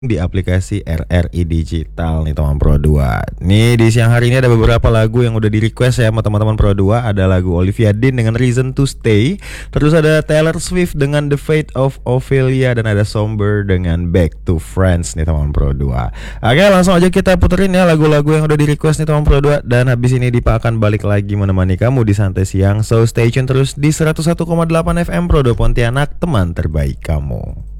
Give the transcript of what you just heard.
di aplikasi RRI Digital nih teman Pro 2. Nih di siang hari ini ada beberapa lagu yang udah di request ya sama teman-teman Pro 2. Ada lagu Olivia Dean dengan Reason to Stay. Terus ada Taylor Swift dengan The Fate of Ophelia. Dan ada Somber dengan Back to Friends nih teman Pro 2. Oke, langsung aja kita puterin ya lagu-lagu yang udah di request nih teman Pro 2. Dan habis ini Dipa akan balik lagi menemani kamu di Santai Siang. So stay tune terus di 101,8 FM Pro 2 Pontianak, teman terbaik kamu.